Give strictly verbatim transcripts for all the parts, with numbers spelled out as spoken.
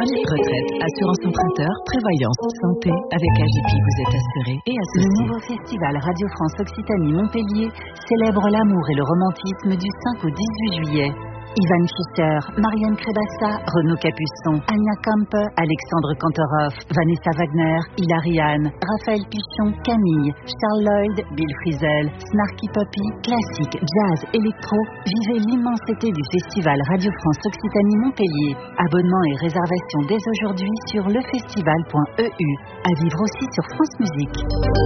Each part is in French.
chômage, retraite, assurance emprunteur, prévoyance, santé. Avec A J P, vous êtes assuré et associé. Le nouveau festival Radio France Occitanie Montpellier célèbre l'amour et le romantisme du cinq au dix-huit juillet. Ivan Fischer, Marianne Crébassa, Renaud Capuçon, Anya Kampe, Alexandre Kantorov, Vanessa Wagner, Hilary Hahn, Raphaël Pichon, Camille, Charles Lloyd, Bill Frisell, Snarky Puppy, classique, jazz, électro. Vivez l'immensité du festival Radio France Occitanie Montpellier. Abonnement et réservation dès aujourd'hui sur lefestival point e u. À vivre aussi sur France Musique.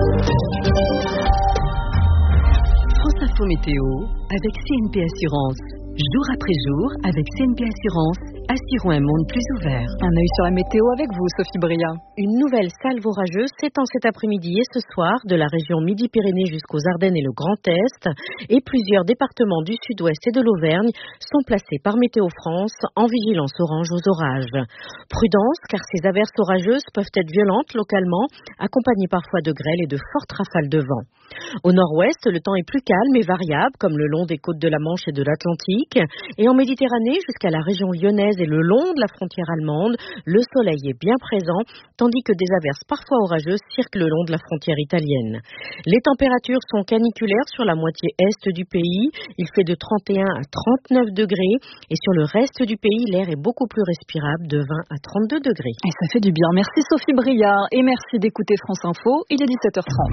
France Info Météo avec C N P Assurance. Jour après jour, avec C N P Assurance, assurons un monde plus ouvert. Un œil sur la météo avec vous, Sophie Bria. Une nouvelle salve orageuse s'étend cet après-midi et ce soir de la région Midi-Pyrénées jusqu'aux Ardennes et le Grand Est. Et plusieurs départements du sud-ouest et de l'Auvergne sont placés par Météo France en vigilance orange aux orages. Prudence, car ces averses orageuses peuvent être violentes localement, accompagnées parfois de grêle et de fortes rafales de vent. Au nord-ouest, le temps est plus calme et variable, comme le long des côtes de la Manche et de l'Atlantique. Et en Méditerranée, jusqu'à la région lyonnaise et le long de la frontière allemande, le soleil est bien présent, tandis que des averses parfois orageuses circulent le long de la frontière italienne. Les températures sont caniculaires sur la moitié est du pays. Il fait de trente et un à trente-neuf degrés. Et sur le reste du pays, l'air est beaucoup plus respirable, de vingt à trente-deux degrés. Et ça fait du bien. Merci Sophie Briard et merci d'écouter France Info. Il est dix-sept heures trente.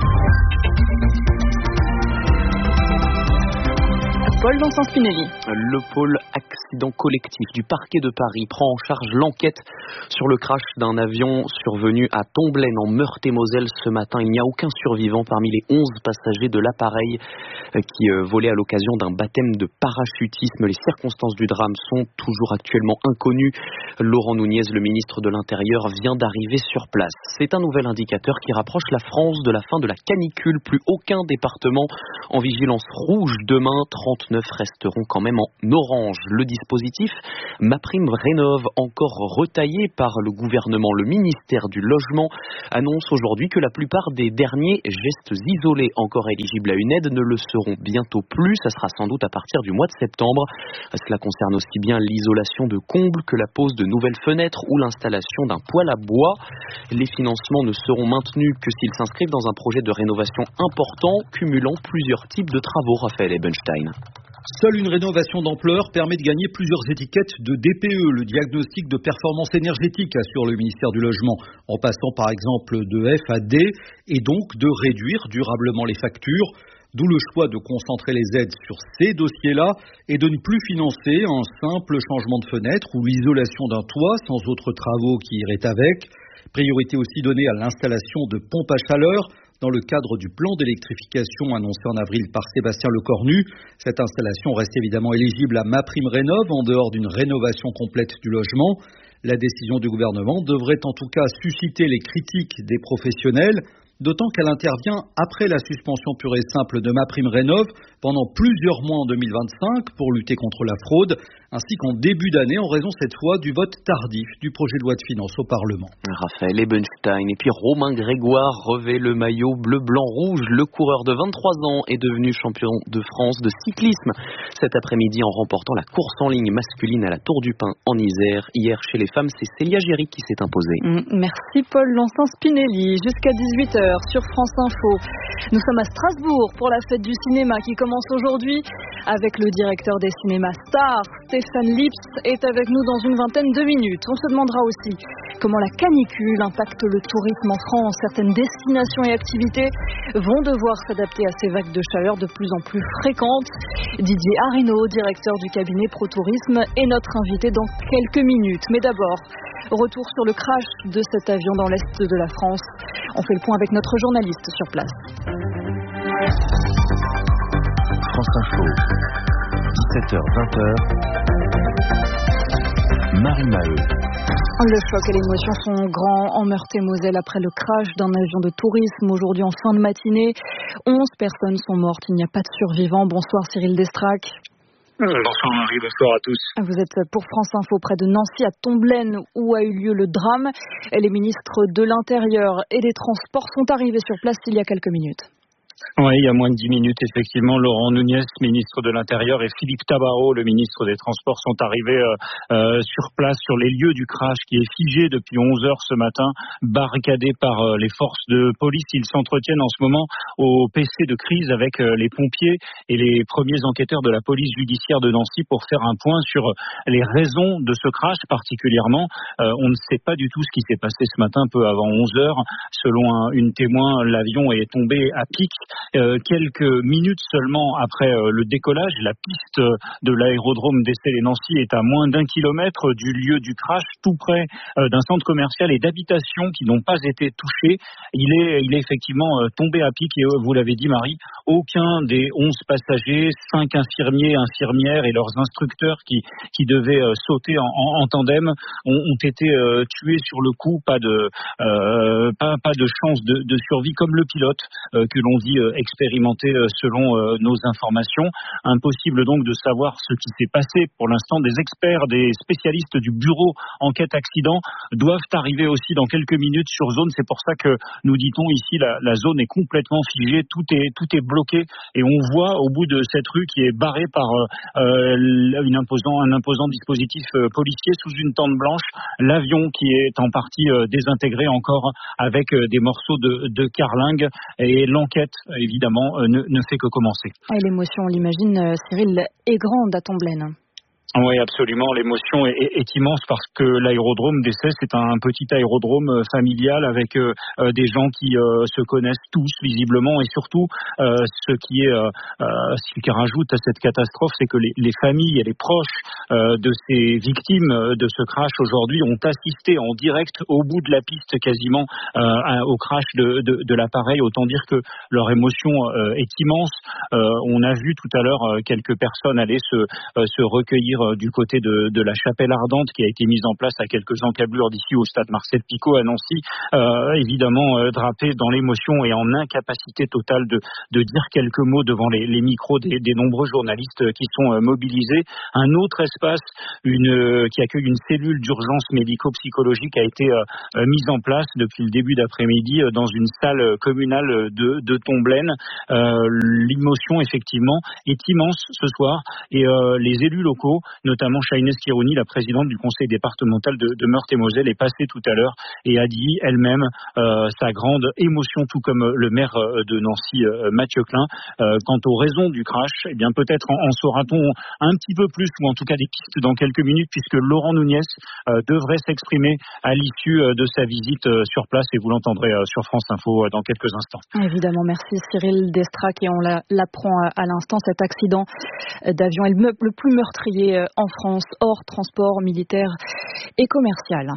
Paul Vincent Spinelli. Le pôle accident collectif du parquet de Paris prend en charge l'enquête sur le crash d'un avion survenu à Tomblaine en Meurthe-et-Moselle ce matin. Il n'y a aucun survivant parmi les onze passagers de l'appareil qui volait à l'occasion d'un baptême de parachutisme. Les circonstances du drame sont toujours actuellement inconnues. Laurent Nunez, le ministre de l'Intérieur, vient d'arriver sur place. C'est un nouvel indicateur qui rapproche la France de la fin de la canicule. Plus aucun département en vigilance rouge demain. trente-neuf resteront quand même en orange. Le dispositif MaPrimeRénov', encore retaillé par le gouvernement. Le ministère du Logement annonce aujourd'hui que la plupart des derniers gestes isolés encore éligibles à une aide ne le seront bientôt plus. Ça sera sans doute à partir du mois de septembre. Cela concerne aussi bien l'isolation de combles que la pose de nouvelles fenêtres ou l'installation d'un poêle à bois. Les financements ne seront maintenus que s'ils s'inscrivent dans un projet de rénovation important, cumulant plusieurs types de travaux. Raphaël Ebenstein. Seule une rénovation d'ampleur permet de gagner plusieurs étiquettes de D P E, le diagnostic de performance énergétique, assure le ministère du Logement, en passant par exemple de F à D, et donc de réduire durablement les factures. D'où le choix de concentrer les aides sur ces dossiers-là et de ne plus financer un simple changement de fenêtre ou l'isolation d'un toit sans autres travaux qui iraient avec. Priorité aussi donnée à l'installation de pompes à chaleur dans le cadre du plan d'électrification annoncé en avril par Sébastien Lecornu. Cette installation reste évidemment éligible à MaPrimeRénov' en dehors d'une rénovation complète du logement. La décision du gouvernement devrait en tout cas susciter les critiques des professionnels, d'autant qu'elle intervient après la suspension pure et simple de MaPrimeRénov' pendant plusieurs mois en deux mille vingt-cinq pour lutter contre la fraude, ainsi qu'en début d'année en raison cette fois du vote tardif du projet de loi de finances au Parlement. Raphaël Ebenstein et puis Romain Grégoire revêt le maillot bleu-blanc-rouge. Le coureur de vingt-trois ans est devenu champion de France de cyclisme cet après-midi en remportant la course en ligne masculine à la Tour du Pin en Isère. Hier, chez les femmes, c'est Célia Géry qui s'est imposée. Merci Paul Vincent Spinelli. Jusqu'à dix-huit heures sur France Info. Nous sommes à Strasbourg pour la fête du cinéma qui commence aujourd'hui avec le directeur des cinémas stars, Stéphane Lips, est avec nous dans une vingtaine de minutes. On se demandera aussi comment la canicule impacte le tourisme en France. Certaines destinations et activités vont devoir s'adapter à ces vagues de chaleur de plus en plus fréquentes. Didier Arinaud, directeur du cabinet ProTourisme, est notre invité dans quelques minutes. Mais d'abord, retour sur le crash de cet avion dans l'est de la France. On fait le point avec notre journaliste sur place. France Info, dix-sept heures vingt. Marie Maheu. Le choc et l'émotion sont grands en Meurthe-et-Moselle après le crash d'un avion de tourisme aujourd'hui en fin de matinée. onze personnes sont mortes, il n'y a pas de survivants. Bonsoir Cyril Destrac. Bonsoir Marie, bonsoir à tous. Vous êtes pour France Info près de Nancy à Tomblaine où a eu lieu le drame. Les ministres de l'Intérieur et des Transports sont arrivés sur place il y a quelques minutes. Oui, il y a moins de dix minutes, effectivement, Laurent Nunez, ministre de l'Intérieur, et Philippe Tabarot, le ministre des Transports, sont arrivés euh, euh, sur place, sur les lieux du crash, qui est figé depuis onze heures ce matin, barricadé par euh, les forces de police. Ils s'entretiennent en ce moment au P C de crise avec euh, les pompiers et les premiers enquêteurs de la police judiciaire de Nancy pour faire un point sur les raisons de ce crash particulièrement. Euh, on ne sait pas du tout ce qui s'est passé ce matin, peu avant onze heures. Selon un, une témoin, l'avion est tombé à pic euh, quelques minutes seulement après euh, le décollage. La piste de l'aérodrome d'Essey-les-Nancy est à moins d'un kilomètre du lieu du crash, tout près euh, d'un centre commercial et d'habitations qui n'ont pas été touchées. Il est, il est effectivement euh, tombé à pic et euh, vous l'avez dit Marie, aucun des onze passagers, cinq infirmiers, infirmières et leurs instructeurs qui, qui devaient euh, sauter en, en, en tandem ont, ont été euh, tués sur le coup. Pas de, euh, pas, pas de chance de, de survie comme le pilote euh, que l'on dit euh, expérimenté euh, selon euh, nos informations. Impossible donc de savoir ce qui s'est passé. Pour l'instant, des experts, des spécialistes du bureau enquête accident doivent arriver aussi dans quelques minutes sur zone. C'est pour ça que nous dit-on ici, la, la zone est complètement figée, tout est, tout est bloqué et on voit au bout de cette rue qui est barrée par euh, une imposant, un imposant dispositif euh, policier sous une tente blanche, l'avion qui est en partie euh, désintégré encore avec euh, des morceaux de, de carlingue et l'enquête évidemment euh, ne, ne fait que commencer. Et l'émotion, on l'imagine, euh, Cyril, est grande à Tomblaine. Oui, absolument. L'émotion est, est, est immense parce que l'aérodrome d'Essey, c'est un petit aérodrome familial avec euh, des gens qui euh, se connaissent tous visiblement et surtout euh, ce qui est euh, ce qui rajoute à cette catastrophe, c'est que les, les familles et les proches euh, de ces victimes de ce crash aujourd'hui ont assisté en direct au bout de la piste quasiment euh, au crash de, de, de l'appareil. Autant dire que leur émotion euh, est immense. Euh, on a vu tout à l'heure euh, quelques personnes aller se, euh, se recueillir du côté de, de la chapelle ardente qui a été mise en place à quelques encablures d'ici au stade Marcel Picot à Nancy, euh, évidemment euh, drapé dans l'émotion et en incapacité totale de, de dire quelques mots devant les, les micros des, des nombreux journalistes qui sont euh, mobilisés. Un autre espace une, euh, qui accueille une cellule d'urgence médico-psychologique a été euh, mise en place depuis le début d'après-midi euh, dans une salle communale de, de Tomblaine. Euh, l'émotion effectivement est immense ce soir et euh, les élus locaux, notamment Shainez Kirouni, la présidente du conseil départemental de, de Meurthe-et-Moselle, est passée tout à l'heure et a dit elle-même euh, sa grande émotion, tout comme le maire de Nancy, euh, Mathieu Klein. Euh, quant aux raisons du crash, eh bien peut-être en, en saura-t-on un petit peu plus, ou en tout cas des pistes dans quelques minutes, puisque Laurent Nunez euh, devrait s'exprimer à l'issue euh, de sa visite euh, sur place, et vous l'entendrez euh, sur France Info euh, dans quelques instants. Évidemment, merci Cyril Destrac, et on l'apprend à, à l'instant, cet accident d'avion est le, le plus meurtrier en France, hors transport militaire et commercial.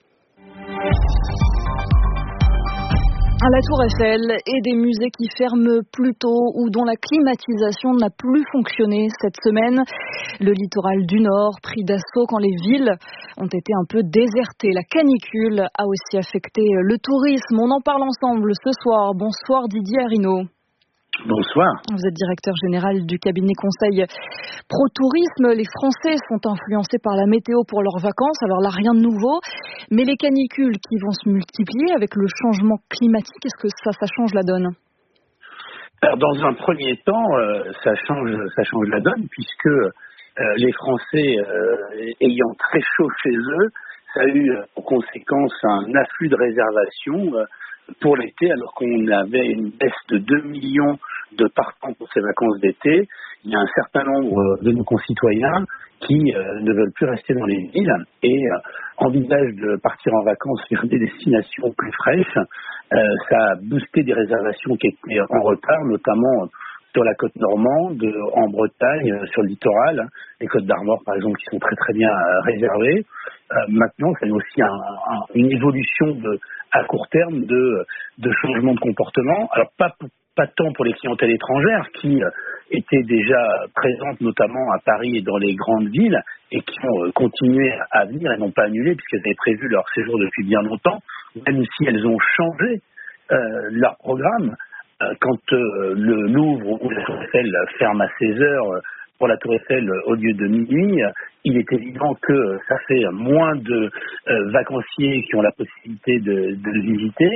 À la Tour Eiffel et des musées qui ferment plus tôt ou dont la climatisation n'a plus fonctionné cette semaine. Le littoral du Nord pris d'assaut quand les villes ont été un peu désertées. La canicule a aussi affecté le tourisme. On en parle ensemble ce soir. Bonsoir Didier Arinaud. Bonsoir. Vous êtes directeur général du cabinet conseil Pro Tourisme. Les Français sont influencés par la météo pour leurs vacances. Alors là, rien de nouveau. Mais les canicules qui vont se multiplier avec le changement climatique, est-ce que ça, ça change la donne ? Alors, dans un premier temps, euh, ça change, ça change la donne puisque euh, les Français euh, ayant très chaud chez eux, ça a eu pour conséquence un afflux de réservations euh, pour l'été, alors qu'on avait une baisse de deux millions de partants pour ces vacances d'été. Il y a un certain nombre de nos concitoyens qui euh, ne veulent plus rester dans les villes et euh, envisagent de partir en vacances vers des destinations plus fraîches. Euh, ça a boosté des réservations qui étaient en retard, notamment sur la côte normande, en Bretagne, sur le littoral, les côtes d'Armor par exemple qui sont très très bien réservées. Euh, maintenant, c'est aussi un, un, une évolution de, à court terme de, de changement de comportement. Alors pas, pas tant pour les clientèles étrangères qui euh, étaient déjà présentes notamment à Paris et dans les grandes villes et qui ont euh, continué à venir et n'ont pas annulé puisqu'elles avaient prévu leur séjour depuis bien longtemps, même si elles ont changé euh, leur programme. Quand euh, le Louvre ou la Tour Eiffel ferme à seize heures pour la Tour Eiffel au lieu de minuit, il est évident que ça fait moins de euh, vacanciers qui ont la possibilité de, de le visiter.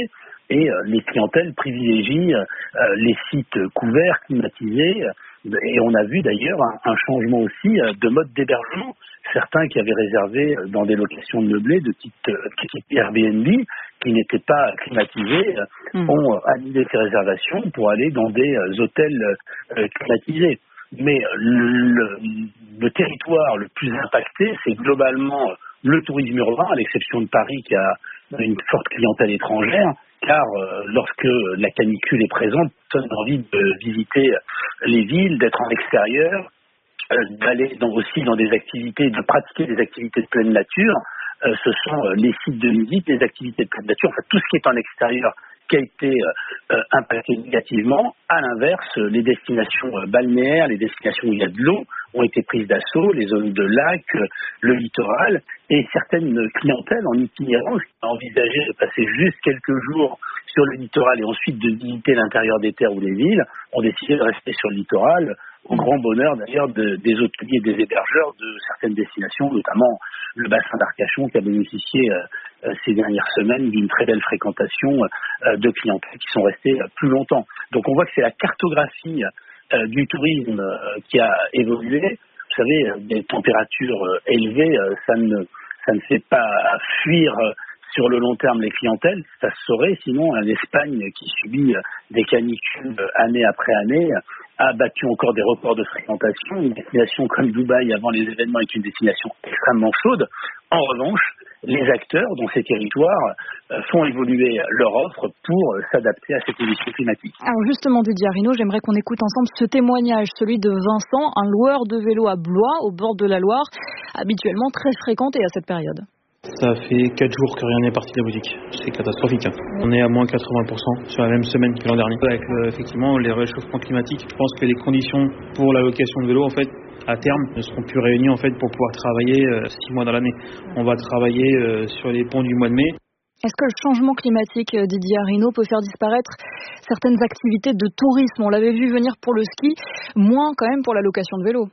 et euh, les clientèles privilégient euh, les sites couverts, climatisés, et on a vu d'ailleurs un, un changement aussi euh, de mode d'hébergement. Certains qui avaient réservé dans des locations de meublés de type, de type Airbnb, qui n'étaient pas climatisés, mmh. ont annulé ces réservations pour aller dans des hôtels euh, climatisés. Mais le, le territoire le plus impacté, c'est globalement le tourisme urbain, à l'exception de Paris qui a une forte clientèle étrangère, car euh, lorsque la canicule est présente, personne n'a envie de visiter les villes, d'être en extérieur, euh, d'aller dans, aussi dans des activités, de pratiquer des activités de pleine nature. Euh, ce sont euh, les sites de visite, les activités de pleine nature, enfin tout ce qui est en extérieur qui a été euh, impacté négativement. À l'inverse, les destinations euh, balnéaires, les destinations où il y a de l'eau ont été prises d'assaut, les zones de lac, euh, le littoral, et certaines clientèles en itinérance qui ont envisagé de passer juste quelques jours sur le littoral et ensuite de visiter l'intérieur des terres ou des villes, ont décidé de rester sur le littoral, au grand bonheur d'ailleurs de, des hôteliers et des hébergeurs de certaines destinations, notamment le bassin d'Arcachon qui a bénéficié euh, ces dernières semaines d'une très belle fréquentation euh, de clientèles qui sont restées euh, plus longtemps. Donc on voit que c'est la cartographie euh, du tourisme euh, qui a évolué. Vous savez, euh, des températures euh, élevées, euh, ça ne ça ne fait pas fuir euh, sur le long terme les clientèles, ça se saurait, sinon l'Espagne qui subit euh, des canicules euh, année après année a battu encore des records de fréquentation. Une destination comme Dubaï avant les événements est une destination extrêmement chaude. En revanche, les acteurs dans ces territoires euh, font évoluer leur offre pour euh, s'adapter à cette évolution climatique. Alors justement, Didier Arinaud, j'aimerais qu'on écoute ensemble ce témoignage, celui de Vincent, un loueur de vélo à Blois, au bord de la Loire, habituellement très fréquenté à cette période. Ça fait quatre jours que rien n'est parti de la boutique. C'est catastrophique. Hein. On est à moins quatre-vingts pour cent sur la même semaine que l'an dernier. Avec euh, effectivement les réchauffements climatiques, je pense que les conditions pour la location de vélo, en fait, à terme, ne seront plus réunies en fait pour pouvoir travailler euh, six mois dans l'année. On va travailler euh, sur les ponts du mois de mai. Est-ce que le changement climatique, Didier Arinaud, peut faire disparaître certaines activités de tourisme? On l'avait vu venir pour le ski, moins quand même pour la location de vélo.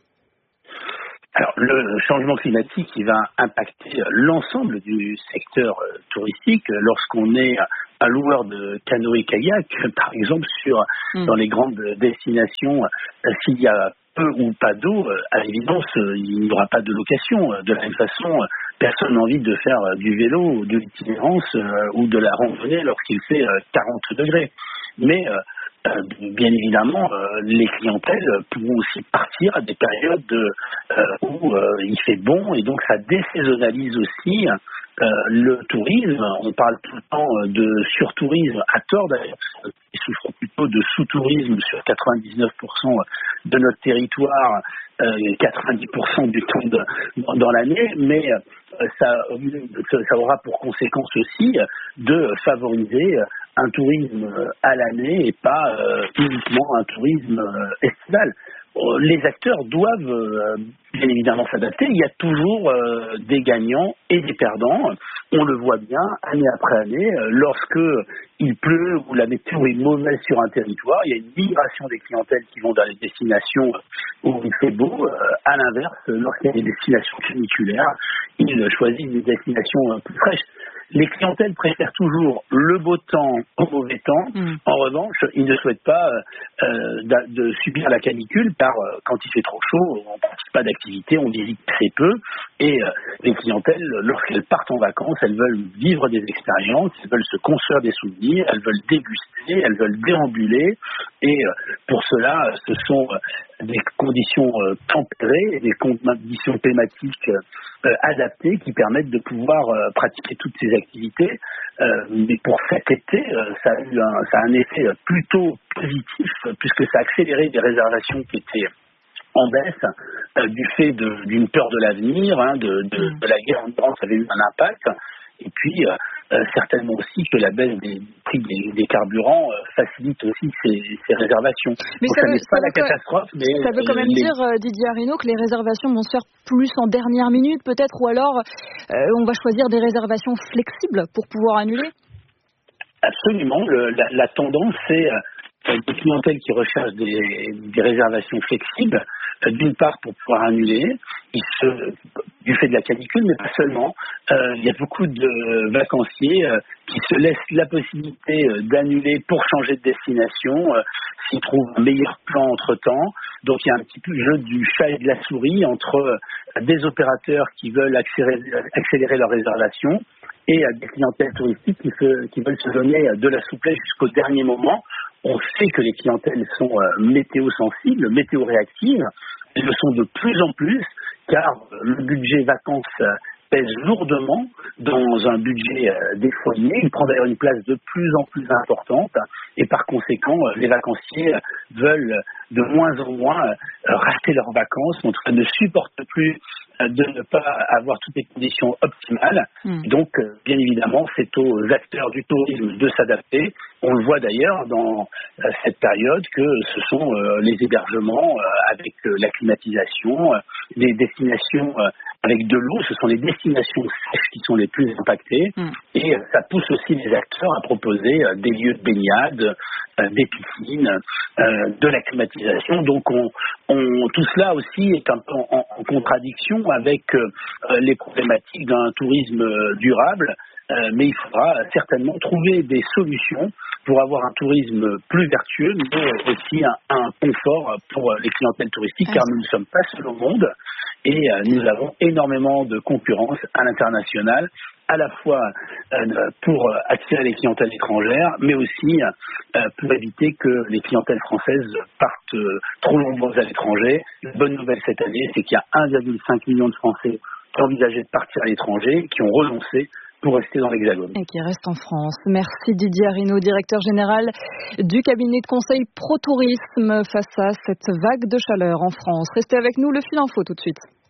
Alors, le changement climatique, il va impacter l'ensemble du secteur touristique. Lorsqu'on est un loueur de canoë-kayak, par exemple, sur mmh. dans les grandes destinations, s'il y a peu ou pas d'eau, à l'évidence, il n'y aura pas de location. De la même façon, personne n'a envie de faire du vélo, de l'itinérance ou de la randonnée lorsqu'il fait quarante degrés. Mais Euh, bien évidemment, euh, les clientèles pourront aussi partir à des périodes euh, où euh, il fait bon et donc ça désaisonnalise aussi euh, le tourisme. On parle tout le temps de surtourisme, à tort d'ailleurs, ils souffrent plutôt de sous-tourisme sur quatre-vingt-dix-neuf pour cent de notre territoire, euh, quatre-vingt-dix pour cent du temps de, dans, dans l'année, mais euh, ça, ça aura pour conséquence aussi de favoriser un tourisme à l'année et pas euh, uniquement un tourisme euh, estival. Les acteurs doivent euh, bien évidemment s'adapter. Il y a toujours euh, des gagnants et des perdants. On le voit bien année après année. Euh, lorsque il pleut ou la météo est mauvaise sur un territoire, il y a une migration des clientèles qui vont dans les destinations où il fait beau. Euh, à l'inverse, lorsqu'il y a des destinations caniculaires, ils choisissent des destinations euh, plus fraîches. Les clientèles préfèrent toujours le beau temps au mauvais temps. Mmh. En revanche, ils ne souhaitent pas euh, de, de subir la canicule car euh, quand il fait trop chaud, on ne pratique pas d'activité, on visite très peu. Et euh, les clientèles, lorsqu'elles partent en vacances, elles veulent vivre des expériences, elles veulent se construire des souvenirs, elles veulent déguster, elles veulent déambuler. Et euh, pour cela, ce sont euh, des conditions euh, tempérées, des conditions climatiques euh, adaptées qui permettent de pouvoir euh, pratiquer toutes ces activités. Euh, mais pour cet été, euh, ça, a eu un, ça a un effet plutôt positif puisque ça a accéléré des réservations qui étaient en baisse euh, du fait de, d'une peur de l'avenir, hein, de, de, de la guerre en Iran, ça avait eu un impact. Et puis, euh, euh, certainement aussi que la baisse des prix des, des carburants euh, facilite aussi ces, ces réservations. Mais donc, ça, ça veut, n'est pas ça la catastrophe, que, mais... Ça veut quand même les... dire, euh, Didier Arinaud, que les réservations vont se faire plus en dernière minute, peut-être, ou alors euh, on va choisir des réservations flexibles pour pouvoir annuler? Absolument. Le, la, la tendance, c'est des clientèles qui recherchent des, des réservations flexibles, euh, d'une part pour pouvoir annuler, il se, du fait de la canicule, mais pas seulement. Euh, il y a beaucoup de vacanciers euh, qui se laissent la possibilité euh, d'annuler pour changer de destination, euh, s'ils trouvent un meilleur plan entre-temps. Donc il y a un petit peu le jeu du chat et de la souris entre euh, des opérateurs qui veulent accélérer, accélérer leur réservation et euh, des clientèles touristiques qui, se, qui veulent se donner euh, de la souplesse jusqu'au dernier moment. On sait que les clientèles sont euh, météo-sensibles, météo-réactives. Elles le sont de plus en plus, car le budget vacances euh, pèse lourdement dans un budget euh, des foyers. Il prend d'ailleurs une place de plus en plus importante et par conséquent, euh, les vacanciers veulent de moins en moins euh, rater leurs vacances, en tout cas ne supportent plus euh, de ne pas avoir toutes les conditions optimales. Mmh. Donc, euh, bien évidemment, c'est aux acteurs du tourisme de s'adapter. On le voit d'ailleurs dans euh, cette période que ce sont euh, les hébergements euh, avec euh, la climatisation, euh, les destinations euh, avec de l'eau, ce sont les destinations sèches qui sont les plus impactées. Mmh. Et euh, ça pousse aussi les acteurs à proposer euh, des lieux de baignade, euh, des piscines, euh, de la climatisation. Donc on, on, tout cela aussi est un peu en, en contradiction avec euh, les problématiques d'un tourisme durable. Euh, mais il faudra certainement trouver des solutions pour avoir un tourisme plus vertueux, mais aussi un, un confort pour les clientèles touristiques, car nous ne sommes pas seuls au monde et euh, nous avons énormément de concurrence à l'international, à la fois euh, pour attirer les clientèles étrangères, mais aussi euh, pour éviter que les clientèles françaises partent euh, trop nombreuses à l'étranger. La bonne nouvelle cette année, c'est qu'il y a un virgule cinq million de Français qui envisageaient de partir à l'étranger, qui ont renoncé pour rester dans l'Hexagone. Et qui reste en France. Merci Didier Arinaud, directeur général du cabinet de conseil Pro Tourisme face à cette vague de chaleur en France. Restez avec nous, le fil info tout de suite.